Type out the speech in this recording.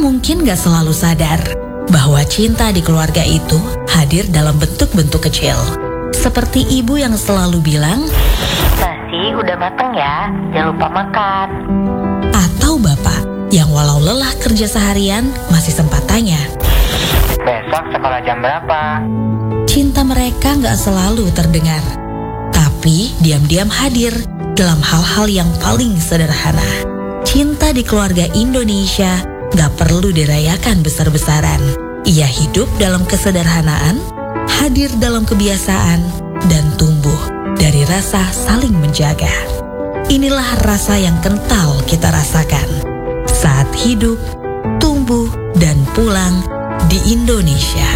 mungkin gak selalu sadar bahwa cinta di keluarga itu hadir dalam bentuk-bentuk kecil. Seperti ibu yang selalu bilang, "Nasi udah mateng ya, jangan lupa makan." atau bapak yang walau lelah kerja seharian masih sempat tanya, "Besok sekolah jam berapa?" Cinta mereka gak selalu terdengar, tapi diam-diam hadir dalam hal-hal yang paling sederhana. Cinta di keluarga Indonesia gak perlu dirayakan besar-besaran. Ia hidup dalam kesederhanaan, hadir dalam kebiasaan, dan tumbuh dari rasa saling menjaga. Inilah rasa yang kental kita rasakan saat hidup, tumbuh, dan pulang di Indonesia.